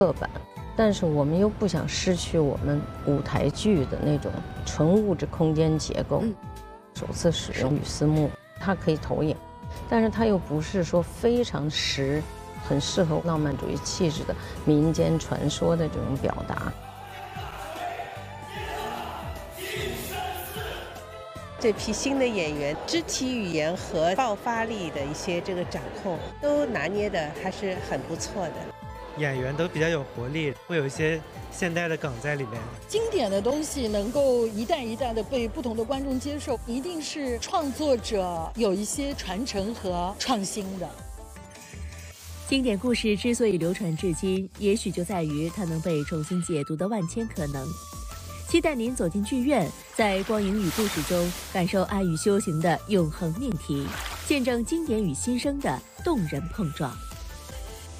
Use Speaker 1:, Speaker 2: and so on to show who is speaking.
Speaker 1: 刻板，但是我们又不想失去我们舞台剧的那种纯物质空间结构。首次使用雨丝木，它可以投影，但是它又不是说非常实，很适合浪漫主义气质的民间传说的这种表达。
Speaker 2: 这批新的演员肢体语言和爆发力的一些这个掌控都拿捏的还是很不错的。
Speaker 3: 演员都比较有活力，会有一些现代的梗在里面。
Speaker 4: 经典的东西能够一代一代的被不同的观众接受，一定是创作者有一些传承和创新的。
Speaker 5: 经典故事之所以流传至今，也许就在于它能被重新解读的万千可能。期待您走进剧院，在光影与故事中感受爱与修行的永恒命题，见证经典与新生的动人碰撞。